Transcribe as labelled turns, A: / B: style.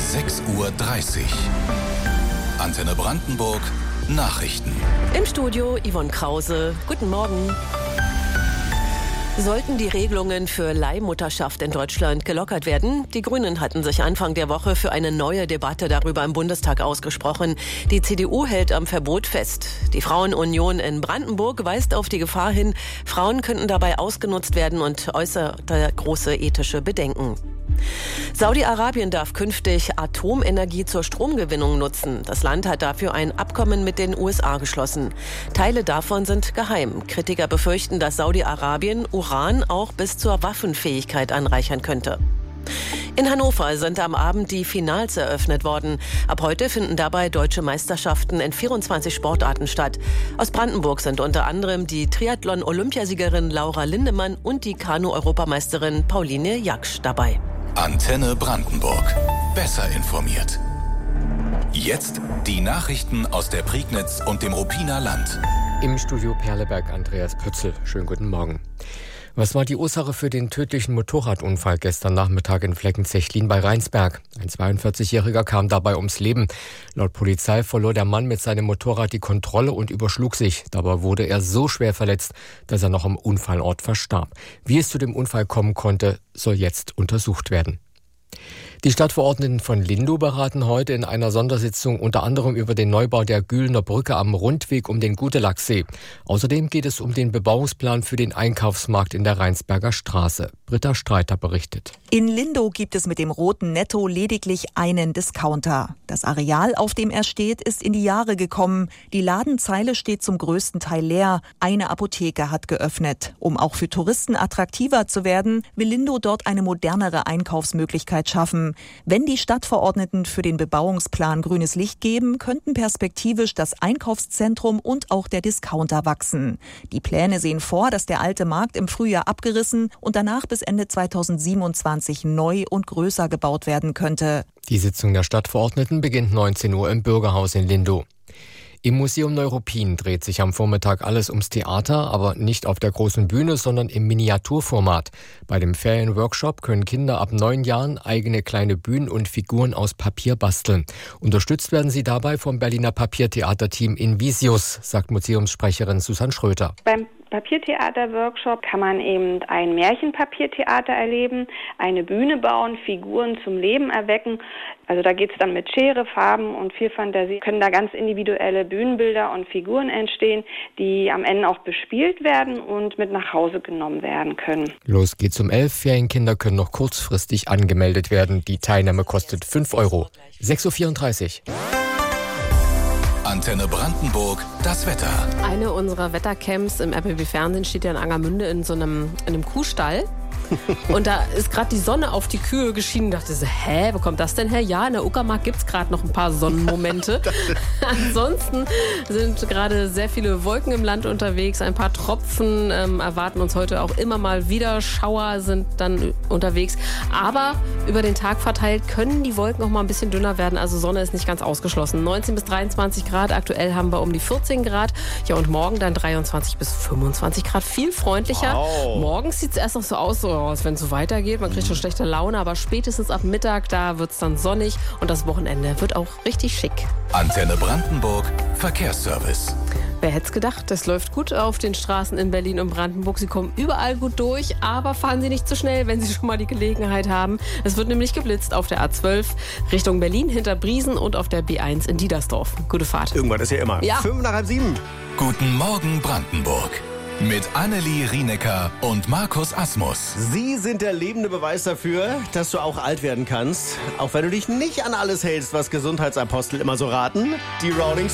A: 6:30 Uhr. Antenne Brandenburg Nachrichten.
B: Im Studio Yvonne Krause. Guten Morgen. Sollten die Regelungen für Leihmutterschaft in Deutschland gelockert werden? Die Grünen hatten sich Anfang der Woche für eine neue Debatte darüber im Bundestag ausgesprochen. Die CDU hält am Verbot fest. Die Frauenunion in Brandenburg weist auf die Gefahr hin, Frauen könnten dabei ausgenutzt werden und äußerte große ethische Bedenken. Saudi-Arabien darf künftig Atomenergie zur Stromgewinnung nutzen. Das Land hat dafür ein Abkommen mit den USA geschlossen. Teile davon sind geheim. Kritiker befürchten, dass Saudi-Arabien Uran auch bis zur Waffenfähigkeit anreichern könnte. In Hannover sind am Abend die Finals eröffnet worden. Ab heute finden dabei deutsche Meisterschaften in 24 Sportarten statt. Aus Brandenburg sind unter anderem die Triathlon-Olympiasiegerin Laura Lindemann und die Kanu-Europameisterin Pauline Jaksch dabei.
A: Antenne Brandenburg. Besser informiert. Jetzt die Nachrichten aus der Prignitz und dem Ruppiner Land.
C: Im Studio Perleberg Andreas Pötzl. Schönen guten Morgen. Was war die Ursache für den tödlichen Motorradunfall gestern Nachmittag in Fleckenzechlin bei Rheinsberg? Ein 42-Jähriger kam dabei ums Leben. Laut Polizei verlor der Mann mit seinem Motorrad die Kontrolle und überschlug sich. Dabei wurde er so schwer verletzt, dass er noch am Unfallort verstarb. Wie es zu dem Unfall kommen konnte, soll jetzt untersucht werden. Die Stadtverordneten von Lindow beraten heute in einer Sondersitzung unter anderem über den Neubau der Gühlner Brücke am Rundweg um den Gutelachsee. Außerdem geht es um den Bebauungsplan für den Einkaufsmarkt in der Rheinsberger Straße. Britta Streiter berichtet.
D: In Lindow gibt es mit dem Roten Netto lediglich einen Discounter. Das Areal, auf dem er steht, ist in die Jahre gekommen. Die Ladenzeile steht zum größten Teil leer. Eine Apotheke hat geöffnet. Um auch für Touristen attraktiver zu werden, will Lindow dort eine modernere Einkaufsmöglichkeit schaffen. Wenn die Stadtverordneten für den Bebauungsplan grünes Licht geben, könnten perspektivisch das Einkaufszentrum und auch der Discounter wachsen. Die Pläne sehen vor, dass der alte Markt im Frühjahr abgerissen und danach bis Ende 2027 neu und größer gebaut werden könnte.
C: Die Sitzung der Stadtverordneten beginnt 19 Uhr im Bürgerhaus in Lindow. Im Museum Neuruppin dreht sich am Vormittag alles ums Theater, aber nicht auf der großen Bühne, sondern im Miniaturformat. Bei dem Ferienworkshop können Kinder ab 9 Jahren eigene kleine Bühnen und Figuren aus Papier basteln. Unterstützt werden sie dabei vom Berliner Papiertheaterteam Invisius, sagt Museumssprecherin Susanne Schröter.
E: Beim Papiertheater-Workshop kann man eben ein Märchenpapiertheater erleben, eine Bühne bauen, Figuren zum Leben erwecken. Also da geht es dann mit Schere, Farben und viel Fantasie. Können da ganz individuelle Bühnenbilder und Figuren entstehen, die am Ende auch bespielt werden und mit nach Hause genommen werden können.
C: Los geht's um 11. Ferienkinder können noch kurzfristig angemeldet werden. Die Teilnahme kostet 5 €. 6:34 Uhr.
A: Antenne Brandenburg, das Wetter.
B: Eine unserer Wettercamps im RBB Fernsehen steht ja in Angermünde in einem Kuhstall. Und da ist gerade die Sonne auf die Kühe geschienen. Ich dachte so, wo kommt das denn her? Ja, in der Uckermark gibt es gerade noch ein paar Sonnenmomente. Ansonsten sind gerade sehr viele Wolken im Land unterwegs. Ein paar Tropfen erwarten uns heute auch immer mal wieder. Schauer sind dann unterwegs. Aber über den Tag verteilt können die Wolken auch mal ein bisschen dünner werden. Also Sonne ist nicht ganz ausgeschlossen. 19 bis 23 Grad. Aktuell haben wir um die 14 Grad. Ja, und morgen dann 23 bis 25 Grad. Viel freundlicher. Wow. Morgens sieht es erst noch so aus, wenn es so weitergeht. Man kriegt schon schlechte Laune, aber spätestens ab Mittag, da wird es dann sonnig und das Wochenende wird auch richtig schick.
A: Antenne Brandenburg, Verkehrsservice.
B: Wer hätte es gedacht, das läuft gut auf den Straßen in Berlin und Brandenburg. Sie kommen überall gut durch, aber fahren Sie nicht zu schnell, wenn Sie schon mal die Gelegenheit haben. Es wird nämlich geblitzt auf der A12 Richtung Berlin hinter Briesen und auf der B1 in Diedersdorf. Gute Fahrt.
F: Irgendwann ist ja immer.
B: Ja.
F: 5 nach halb 7.
A: Guten Morgen Brandenburg. Mit Annelie Rienecker und Markus Asmus.
F: Sie sind der lebende Beweis dafür, dass du auch alt werden kannst. Auch wenn du dich nicht an alles hältst, was Gesundheitsapostel immer so raten. Die Rolling